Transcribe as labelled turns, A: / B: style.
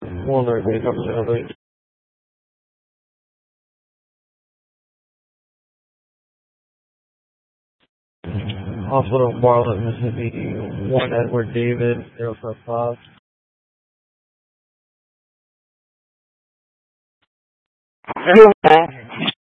A: Walnut Makeup Salvage. Hospital Bartlett, Mississippi, 1 Edward David, 055.
B: Hello.